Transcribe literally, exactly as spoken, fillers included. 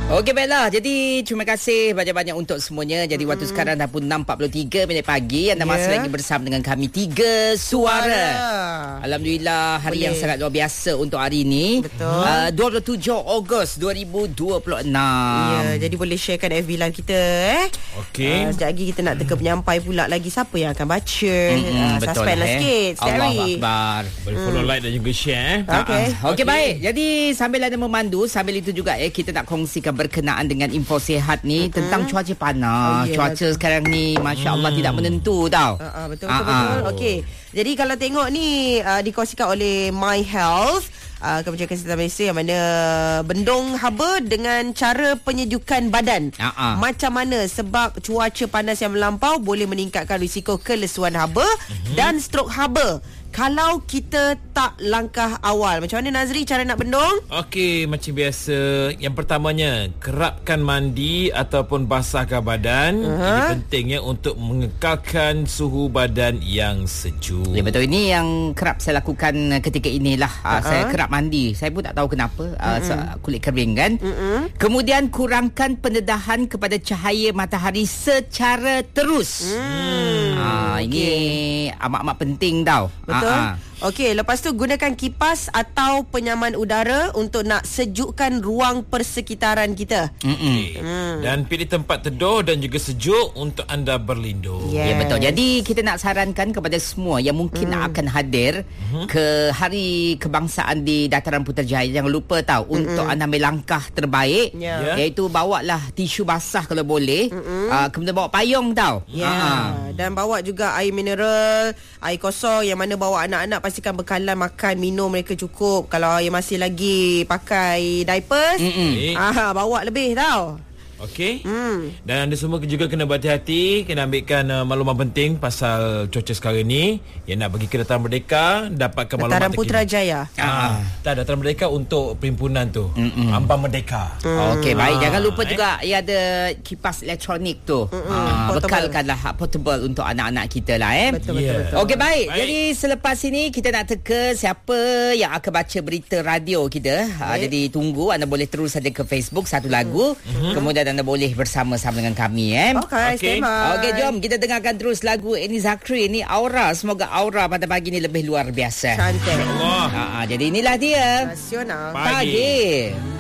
Okey, baiklah. Jadi terima kasih banyak-banyak untuk semuanya. Jadi mm-hmm. waktu sekarang dah pun enam empat puluh tiga minit pagi. Anda yeah. masih lagi bersama dengan kami Tiga Suara. Suara. Alhamdulillah, hari Boleh. yang sangat luar biasa untuk hari ini. Betul. Uh, dua puluh tujuh Ogos dua ribu dua puluh enam. Ya, yeah, jadi boleh sharekan F B live kita eh. Okey. Uh, sekejap lagi kita nak teka penyampai pula lagi siapa yang akan baca. Mm-hmm, uh, betul suspend lah eh. sikit. Allahu Akbar. Boleh follow, mm. like dan juga share eh. Okey. Uh-huh. Okey, okay, okay. baik. Jadi sambil ada memandu, sambil itu juga eh kita nak kongsikan berkenaan dengan info sihat ni mm-hmm. tentang cuaca panas. Oh, yeah. Cuaca sekarang ni masya-Allah mm. tidak menentu tau. Uh, uh, betul betul uh-uh. betul. Okey. Jadi kalau tengok ni uh, dikongsikan oleh My Health, uh, Kementerian Kesihatan Malaysia, yang mana bendung haba dengan cara penyejukan badan. Uh-uh. Macam mana sebab cuaca panas yang melampau boleh meningkatkan risiko kelesuan haba uh-huh. dan strok haba kalau kita tak langkah awal. Macam mana Nazri cara nak bendung? Okey, macam biasa. Yang pertamanya, kerapkan mandi ataupun basahkan badan. Uh-huh. Ini pentingnya untuk mengekalkan suhu badan yang sejuk. Ya, betul. Ini yang kerap saya lakukan ketika inilah. Uh-huh. Saya kerap mandi. Saya pun tak tahu kenapa. Uh-huh. Kulit kering kan. Uh-huh. Kemudian kurangkan pendedahan kepada cahaya matahari secara terus. Hmm. Uh, okay. Ini amat-amat penting tau. Betul. Okey, lepas tu gunakan kipas atau penyaman udara untuk nak sejukkan ruang persekitaran kita. Okay. Mm. Dan pilih tempat teduh dan juga sejuk untuk anda berlindung. Yes. Ya, betul. Jadi kita nak sarankan kepada semua yang mungkin mm. akan hadir mm-hmm. ke Hari Kebangsaan di Dataran Putrajaya, jangan lupa tahu mm-hmm. untuk anda ambil langkah terbaik, yeah. Yeah. iaitu bawalah tisu basah kalau boleh, mm-hmm. uh, kemudian bawa payung tau. Ya. Yeah. Uh-huh. Dan bawa juga air mineral, air kosong, yang mana bawa anak-anak pastikan bekalan makan minum mereka cukup. Kalau yang masih lagi pakai diapers, ah, bawa lebih tau. Okey. Hmm. Dan anda semua juga kena berhati-hati, kena ambilkan uh, maklumat penting pasal cuaca sekarang ni. Yang nak pergi ke Dataran Merdeka, dapatkan maklumat Dataran Putrajaya. Ah, tak, Dataran Merdeka untuk perhimpunan tu. Mm-mm. Ambang Merdeka. Mm. Okey, baik. Ah, jangan lupa eh? juga ia ada kipas elektronik tu. Ah, bekalkanlah portable untuk anak-anak kita lah eh. Betul, yeah. betul, betul. Okey, baik. baik. Jadi selepas ini kita nak teka siapa yang akan baca berita radio kita. Ah, jadi tunggu, anda boleh terus saja ke Facebook Satu Lagu. Mm-hmm. Kemudian anda boleh bersama-sama dengan kami eh. Okey, okay. Okey, jom kita dengarkan terus lagu Eni Zakri ni, Aura. Semoga aura pada pagi ni lebih luar biasa. Cantik. Allah. Ha, jadi inilah dia Nasional Pagi, pagi.